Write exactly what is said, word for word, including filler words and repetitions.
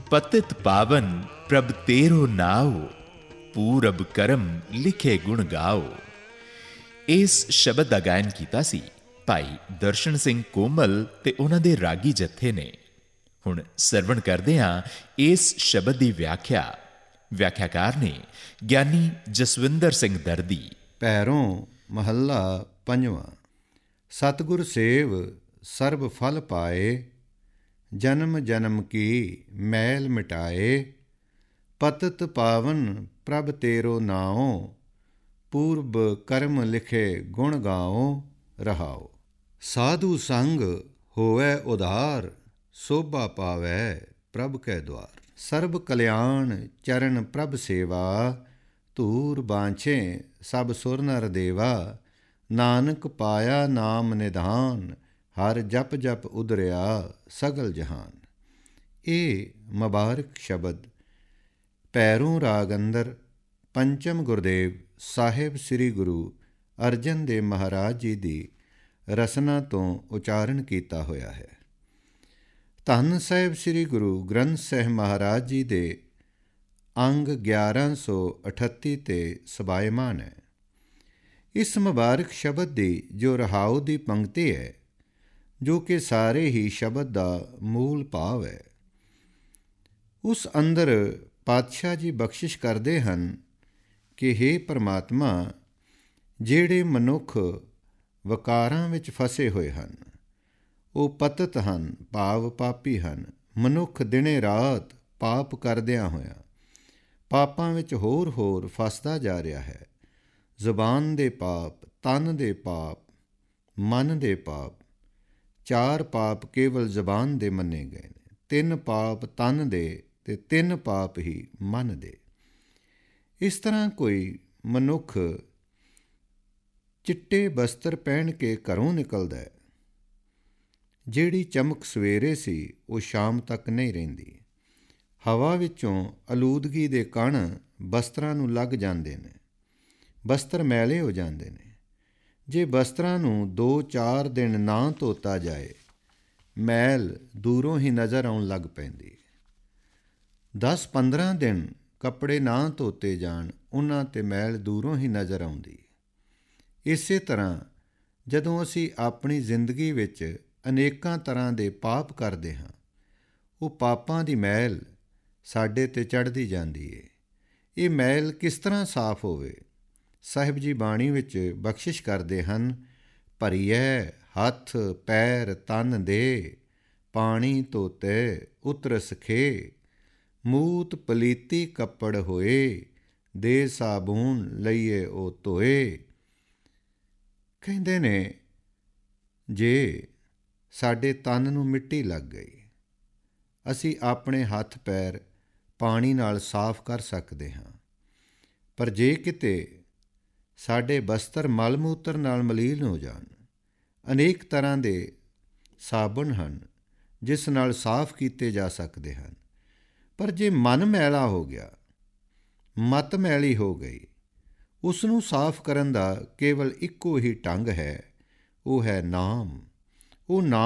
पतित पावन प्रभ तेरो नाओ, पूरब करम लिखे गुण गाओ। इस शब्द का गायन किया सी भाई दर्शन सिंह कोमल ते उन्हां दे रागी जत्थे ने। हुण सरवण करदे हां इस शब्द की व्याख्या। व्याख्याकार ने ਗਿਆਨੀ ਜਸਵਿੰਦਰ ਸਿੰਘ ਦਰਦੀ। ਪੈਰੋਂ ਮਹੱਲਾ ਪੰਜਵਾਂ। ਸਤਿਗੁਰ ਸੇਵ ਸਰਬ ਫਲ ਪਾਏ, ਜਨਮ ਜਨਮ ਕੀ ਮੈਲ ਮਿਟਾਏ। ਪਤਿਤ ਪਾਵਨ ਪ੍ਰਭ ਤੇਰੋ ਨਾਉ, ਪੂਰਬ ਕਰਮ ਲਿਖੇ ਗੁਣ ਗਾਓ। ਰਹਾਓ। ਸਾਧੂ ਸੰਗ ਹੋਵੈ ਉਧਾਰ, ਸੋਭਾ ਪਾਵੈ ਪ੍ਰਭ ਕੈ ਦੁਆਰ। ਸਰਬ ਕਲਿਆਣ ਚਰਨ ਪ੍ਰਭ ਸੇਵਾ, ਧੂਰ ਬਾਂਛੇ ਸਭ ਸੁਰ ਨਰ ਦੇਵਾ। ਨਾਨਕ ਪਾਇਆ ਨਾਮ ਨਿਧਾਨ, ਹਰ ਜਪ ਜਪ ਉਧਰਿਆ ਸਗਲ ਜਹਾਨ। ਇਹ ਮੁਬਾਰਕ ਸ਼ਬਦ ਪੈਰੋਂ ਰਾਗ ਅੰਦਰ ਪੰਚਮ ਗੁਰਦੇਵ ਸਾਹਿਬ ਸ੍ਰੀ ਗੁਰੂ ਅਰਜਨ ਦੇਵ ਮਹਾਰਾਜ ਜੀ ਦੀ ਰਸਨਾ ਤੋਂ ਉਚਾਰਨ ਕੀਤਾ ਹੋਇਆ ਹੈ। ਧੰਨ ਸਾਹਿਬ ਸ੍ਰੀ ਗੁਰੂ ਗ੍ਰੰਥ ਸਾਹਿਬ ਮਹਾਰਾਜ ਜੀ ਦੇ ਅੰਗ ਗਿਆਰਾਂ ਸੌ ਅਠੱਤੀ 'ਤੇ ਸਬਾਇਮਾਨ ਹੈ। ਇਸ ਮੁਬਾਰਕ ਸ਼ਬਦ ਦੀ ਜੋ ਰਹਾਉ ਦੀ ਪੰਕਤੀ ਹੈ, ਜੋ ਕਿ ਸਾਰੇ ਹੀ ਸ਼ਬਦ ਦਾ ਮੂਲ ਭਾਵ ਹੈ, ਉਸ ਅੰਦਰ ਪਾਤਸ਼ਾਹ ਜੀ ਬਖਸ਼ਿਸ਼ ਕਰਦੇ ਹਨ ਕਿ ਹੇ ਪਰਮਾਤਮਾ, ਜਿਹੜੇ ਮਨੁੱਖ ਵਕਾਰਾਂ ਵਿੱਚ ਫਸੇ ਹੋਏ ਹਨ, ਉਹ ਪਤਿਤ ਹਨ, ਭਾਵ ਪਾਪੀ ਹਨ। ਮਨੁੱਖ ਦਿਨੇ ਰਾਤ ਪਾਪ ਕਰਦਿਆਂ ਹੋਇਆਂ ਪਾਪਾਂ ਵਿੱਚ ਹੋਰ ਹੋਰ ਫਸਦਾ ਜਾ ਰਿਹਾ ਹੈ। ਜ਼ੁਬਾਨ ਦੇ ਪਾਪ, ਤਨ ਦੇ ਪਾਪ, ਮਨ ਦੇ ਪਾਪ। ਚਾਰ ਪਾਪ ਕੇਵਲ ਜ਼ੁਬਾਨ ਦੇ ਮੰਨੇ ਗਏ ਨੇ, ਤਿੰਨ ਪਾਪ ਤਨ ਦੇ ਅਤੇ ਤਿੰਨ ਪਾਪ ਹੀ ਮਨ ਦੇ। ਇਸ ਤਰ੍ਹਾਂ ਕੋਈ ਮਨੁੱਖ ਚਿੱਟੇ ਬਸਤਰ ਪਹਿਨ ਕੇ ਘਰੋਂ ਨਿਕਲਦਾ ਹੈ, ਜਿਹੜੀ ਚਮਕ ਸਵੇਰੇ ਸੀ ਉਹ ਸ਼ਾਮ ਤੱਕ ਨਹੀਂ ਰਹਿੰਦੀ। ਹਵਾ ਵਿੱਚੋਂ ਆਲੂਦਗੀ ਦੇ ਕਣ ਬਸਤਰਾਂ ਨੂੰ ਲੱਗ ਜਾਂਦੇ ਨੇ, ਬਸਤਰ ਮੈਲੇ ਹੋ ਜਾਂਦੇ ਨੇ। ਜੇ ਬਸਤਰਾਂ ਨੂੰ ਦੋ ਚਾਰ ਦਿਨ ਨਾ ਧੋਤਾ ਜਾਏ, ਮੈਲ ਦੂਰੋਂ ਹੀ ਨਜ਼ਰ ਆਉਣ ਲੱਗ ਪੈਂਦੀ। ਦਸ ਪੰਦਰਾਂ ਦਿਨ ਕੱਪੜੇ ਨਾ ਧੋਤੇ ਜਾਣ, ਉਹਨਾਂ 'ਤੇ ਮੈਲ ਦੂਰੋਂ ਹੀ ਨਜ਼ਰ ਆਉਂਦੀ। ਇਸੇ ਤਰ੍ਹਾਂ ਜਦੋਂ ਅਸੀਂ ਆਪਣੀ ਜ਼ਿੰਦਗੀ ਵਿੱਚ ਅਨੇਕਾਂ ਤਰ੍ਹਾਂ ਦੇ ਪਾਪ ਕਰਦੇ ਹਾਂ, ਉਹ ਪਾਪਾਂ ਦੀ ਮੈਲ ਸਾਡੇ 'ਤੇ ਚੜ੍ਹਦੀ ਜਾਂਦੀ ਏ। ਇਹ ਮੈਲ ਕਿਸ ਤਰ੍ਹਾਂ ਸਾਫ਼ ਹੋਵੇ? ਸਾਹਿਬ ਜੀ ਬਾਣੀ ਵਿੱਚ ਬਖਸ਼ਿਸ਼ ਕਰਦੇ ਹਨ, ਭਰੀਐ ਹੱਥ ਪੈਰ ਤਨ ਦੇ, ਪਾਣੀ ਧੋਤੇ ਉਤਰਸ ਖੇ। ਮੂਤ ਪਲੀਤੀ ਕੱਪੜ ਹੋਏ, ਦੇ ਸਾਬੂਨ ਲਈਏ ਉਹ ਧੋਏ। ਕਹਿੰਦੇ ਨੇ ਜੇ ਸਾਡੇ ਤਨ ਨੂੰ ਮਿੱਟੀ ਲੱਗ ਗਈ, ਅਸੀਂ ਆਪਣੇ ਹੱਥ ਪੈਰ ਪਾਣੀ ਨਾਲ ਸਾਫ਼ ਕਰ ਸਕਦੇ ਹਾਂ, ਪਰ ਜੇ ਕਿਤੇ ਸਾਡੇ ਬਸਤਰ ਮਲ ਮੂਤਰ ਨਾਲ ਮਲੀਨ ਹੋ ਜਾਣ, ਅਨੇਕ ਤਰ੍ਹਾਂ ਦੇ ਸਾਬਣ ਹਨ ਜਿਸ ਨਾਲ ਸਾਫ਼ ਕੀਤੇ ਜਾ ਸਕਦੇ ਹਨ। ਪਰ ਜੇ ਮਨ ਮੈਲਾ ਹੋ ਗਿਆ, ਮਤ ਮੈਲੀ ਹੋ ਗਈ, ਉਸ ਨੂੰ ਸਾਫ਼ ਕਰਨ ਦਾ ਕੇਵਲ ਇੱਕੋ ਹੀ ਢੰਗ ਹੈ, ਉਹ ਹੈ ਨਾਮ। ਉਹ ਨਾਮ